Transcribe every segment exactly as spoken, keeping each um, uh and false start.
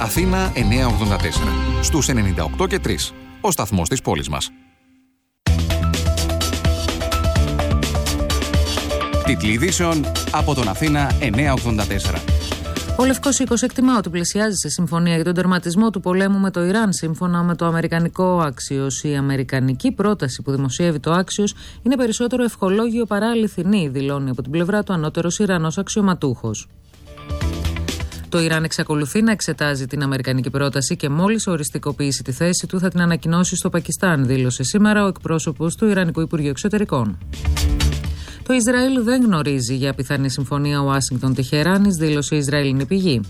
Αθήνα εννιακόσια ογδόντα τέσσερα. Στους ενενήντα οκτώ και τρία. Ο σταθμός της πόλης μας. Τίτλοι ειδήσεων από τον Αθήνα εννιακόσια ογδόντα τέσσερα. Ο Λευκός Οίκος εκτιμά ότι πλησιάζει σε συμφωνία για τον τερματισμό του πολέμου με το Ιράν, σύμφωνα με το αμερικανικό Axios. Η αμερικανική πρόταση που δημοσιεύει το Axios είναι περισσότερο ευχολόγιο παρά αληθινή, δηλώνει από την πλευρά του ανώτερος Ιρανός αξιωματούχος. Το Ιράν εξακολουθεί να εξετάζει την αμερικανική πρόταση και μόλις οριστικοποιήσει τη θέση του θα την ανακοινώσει στο Πακιστάν, δήλωσε σήμερα ο εκπρόσωπος του Ιρανικού Υπουργείου Εξωτερικών. Το Ισραήλ δεν γνωρίζει για πιθανή συμφωνία Ουάσιγκτον-Τεχεράνης, δήλωσε η Ισραηλινή πηγή.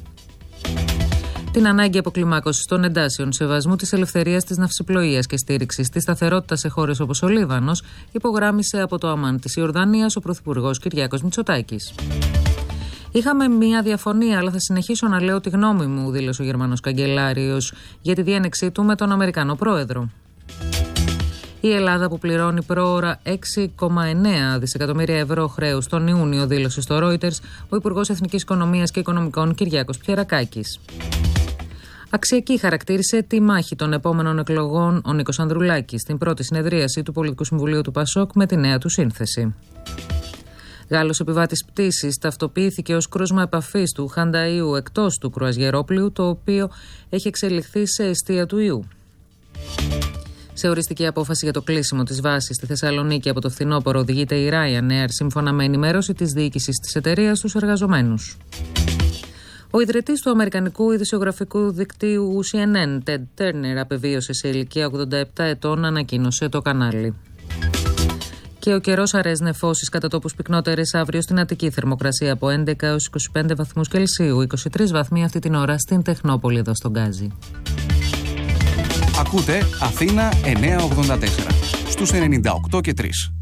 Την ανάγκη αποκλιμάκωσης των εντάσεων, σεβασμού της ελευθερίας της ναυσιπλοείας και στήριξης της σταθερότητας σε χώρες όπως ο Λίβανος, υπογράμμισε από το Αμάν της Ιορδανίας ο Πρωθυπουργός Κυριάκος Μητσοτάκης. Είχαμε μία διαφωνία, αλλά θα συνεχίσω να λέω τη γνώμη μου, δήλωσε ο Γερμανός καγκελάριος για τη διένεξή του με τον Αμερικανό πρόεδρο. Η Ελλάδα που πληρώνει πρόωρα έξι κόμμα εννέα δισεκατομμύρια ευρώ χρέους τον Ιούνιο, δήλωσε στο Reuters ο Υπουργός Εθνικής Οικονομίας και Οικονομικών Κυριάκος Πιερακάκης. Αξιακή χαρακτήρισε τη μάχη των επόμενων εκλογών ο Νίκος Ανδρουλάκης στην πρώτη συνεδρίαση του Πολιτικού Συμβουλίου του Πασόκ με τη νέα του σύνθεση. Γάλλος επιβάτης πτήσης ταυτοποιήθηκε ως κρούσμα επαφής του Χανταΐου εκτός του κρουαζιερόπλοιου, το οποίο έχει εξελιχθεί σε αιστεία του ιού. Σε οριστική απόφαση για το κλείσιμο της βάσης στη Θεσσαλονίκη από το φθινόπωρο οδηγείται η Ryanair, σύμφωνα με ενημέρωση της διοίκησης της εταιρείας στους εργαζομένους. Ο ιδρυτής του αμερικανικού ειδησιογραφικού δικτύου σι εν εν, Ted Turner, απεβίωσε σε ηλικία ογδόντα επτά ετών, ανακοίνωσε το κανάλι. Και ο καιρός αρέσνε φώσεις κατά τόπους πυκνότερες αύριο στην Αττική, θερμοκρασία από έντεκα έως είκοσι πέντε βαθμούς Κελσίου, είκοσι τρεις βαθμοί αυτή την ώρα στην Τεχνόπολη εδώ στον Γκάζι. Ακούτε Αθήνα εννιακόσια ογδόντα τέσσερα στους ενενήντα οκτώ και τρία.